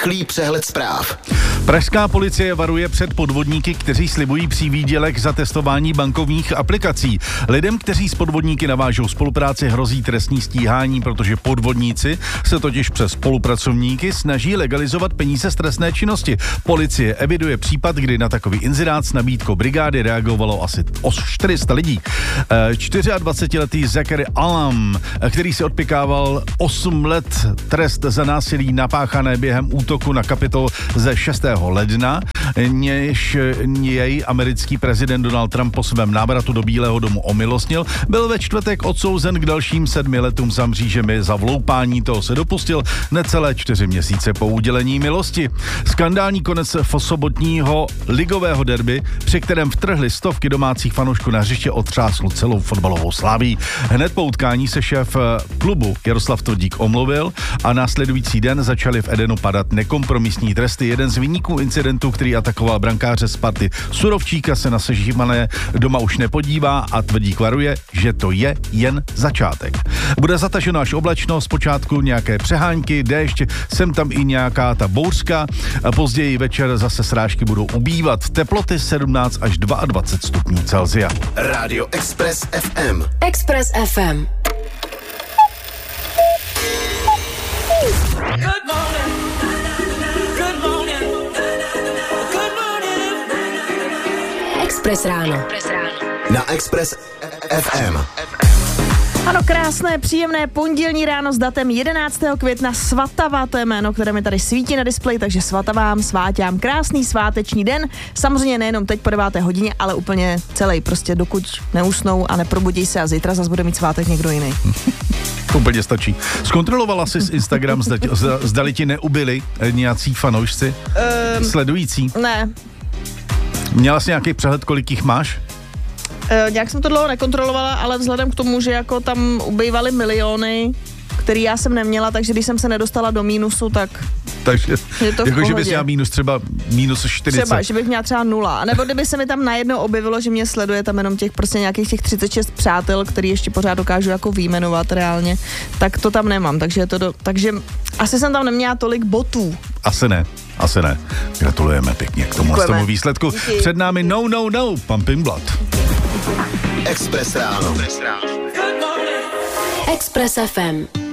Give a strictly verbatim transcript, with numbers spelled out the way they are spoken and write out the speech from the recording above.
Rychlý přehled zpráv. Pražská policie varuje před podvodníky, kteří slibují přivýdělek za testování bankovních aplikací. Lidem, kteří s podvodníky navážou spolupráci, hrozí trestní stíhání, protože podvodníci se totiž přes spolupracovníky snaží legalizovat peníze z trestné činnosti. Policie eviduje případ, kdy na takový inzerát s nabídkou brigády reagovalo asi čtyři sta lidí. dvacetičtyřletý Zachary Alam, který si odpikával osm let trest za násilí napáchané během útoku na Kapitol ze šestého ledna, něž jej americký prezident Donald Trump po svém návratu do Bílého domu omilostnil, byl ve čtvrtek odsouzen k dalším sedmi letům za mřížemi. Za vloupání toho se dopustil necelé čtyři měsíce po udělení milosti. Skandální konec sobotního ligového derby, při kterém vtrhli stovky domácích fanoušků na hřiště, otřásl celou fotbalovou slaví. Hned po utkání se šéf klubu Jaroslav Tvrdík omluvil a následující den začaly v Edenu padat nekompromisní tresty. Jeden z viníků incidentu, který atakoval brankáře Sparty Surovčíka, se na sežímané doma už nepodívá a Tvrdík varuje, že to je jen začátek. Bude zataženo až oblačno, zpočátku nějaké přehánky, déšť, sem tam i nějaká ta bouřka, a později večer zase srážky budou ubývat. Teploty sedmnáct až dvacet dva stupňů Celsia. Rádio Express ef em. Express ef em. Good morning. Good morning. Good morning. Express ráno. Na Express ef em. Ano, krásné, příjemné pondělní ráno s datem jedenáctého května. Svatava, to je jméno, které mi tady svítí na displeji, takže svatavám, sváťám, krásný sváteční den. Samozřejmě nejenom teď po deváté hodině, ale úplně celý, prostě dokud neusnou a neprobudí se a zítra zase bude mít svátek někdo jiný. Úplně stačí. Zkontrolovala jsi z Instagram, zda, zda, zdali ti neubyli nějací fanoušci? Um, Sledující? Ne. Měla jsi nějaký přehled, kolik jich máš? E, nějak jsem to dlouho nekontrolovala, ale vzhledem k tomu, že jako tam ubývaly miliony, který já jsem neměla, takže když jsem se nedostala do mínusu, tak takže je to v jako, že pohodě. bys měla mínus třeba mínus čtyřicet. Třeba, že bych měla třeba nula. A nebo kdyby se mi tam najednou objevilo, že mě sleduje tam jenom těch prostě nějakých těch třicet šest přátel, který ještě pořád dokážu jako vyjmenovat reálně, tak to tam nemám. Takže je to do, takže asi jsem tam neměla tolik botů. Asi ne. Asi ne. Gratulujeme pěkně k tomu, tomu výsledku. Díky. Před námi No No No, Pumping Blood. Express ráno. Express ef em.